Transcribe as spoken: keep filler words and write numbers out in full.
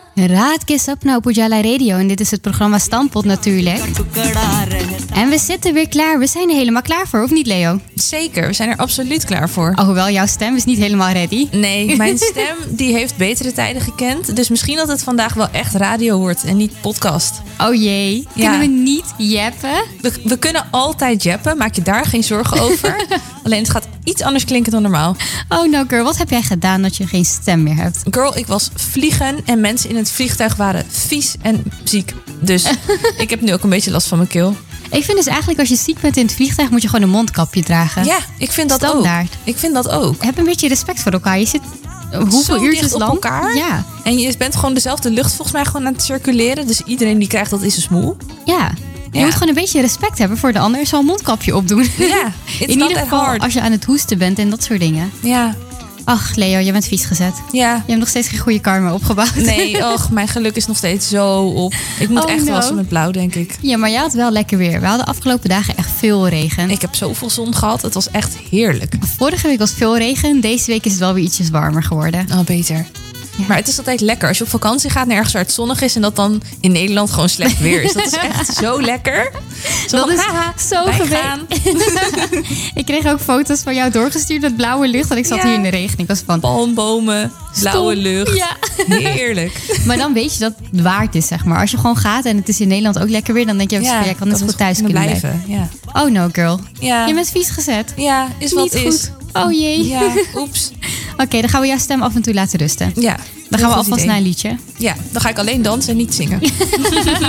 Raad ke sapna op Ujala Radio en dit is het programma Stampot natuurlijk. En we zitten weer klaar. We zijn er helemaal klaar voor, of niet Leo? Zeker, we zijn er absoluut klaar voor. Alhoewel, jouw stem is niet helemaal ready. Nee, mijn stem die heeft betere tijden gekend. Dus misschien dat het vandaag wel echt radio wordt en niet podcast. Oh jee, Ja. kunnen we niet jeppen? We, we kunnen altijd jappen, maak je daar geen zorgen over. Alleen het gaat iets anders klinken dan normaal. Oh no girl, wat heb jij gedaan dat je geen stem meer hebt? Girl, ik was vliegen en mensen in het vliegtuig waren vies en ziek. Dus ik heb nu ook een beetje last van mijn keel. Ik vind dus eigenlijk als je ziek bent in het vliegtuig moet je gewoon een mondkapje dragen. Ja, ik vind dat Standaard. ook. Ik vind dat ook. Heb een beetje respect voor elkaar. Je zit hoeveel Zo uurtjes dicht op lang? elkaar. Ja, En je bent gewoon dezelfde lucht volgens mij gewoon aan het circuleren. Dus iedereen die krijgt dat is een smoel. ja. Je Ja. moet gewoon een beetje respect hebben voor de ander. Zo een mondkapje opdoen. Ja, it's In not ieder that geval hard. als je aan het hoesten bent en dat soort dingen. Ja, Ach Leo, je bent vies gezet. ja. Je hebt nog steeds geen goede karma opgebouwd. Nee, och, mijn geluk is nog steeds zo op. Ik moet Oh, echt no. wassen met blauw, denk ik. Ja, maar je had wel lekker weer. We hadden de afgelopen dagen echt veel regen. Ik heb zoveel zon gehad. Het was echt heerlijk. Vorige week was veel regen. Deze week is het wel weer ietsjes warmer geworden. Oh, beter. Ja. Maar het is altijd lekker. Als je op vakantie gaat naar ergens waar het zonnig is... en dat dan in Nederland gewoon slecht weer is. Dat is echt zo lekker. Zo Dat van, is haha, zo wij gewe- gaan. Ik kreeg ook foto's van jou doorgestuurd met blauwe lucht. En ik zat Ja. hier in de regen. Ik was van... Palmbomen, blauwe Stop. lucht. Ja. Heerlijk. Maar dan weet je dat het waard is, zeg maar. Als je gewoon gaat en het is in Nederland ook lekker weer... dan denk je ook, ja, jij kan net zo goed thuis kunnen blijven. Ja. Oh no, girl. Ja. Je bent vies gezet. Ja, is wat Niet is. goed. Oh jee. Ja, oeps. Oké, dan gaan we jouw stem af en toe laten rusten. Ja. Dan gaan we heel goed alvast idee. naar een liedje. Ja, dan ga ik alleen dansen en niet zingen.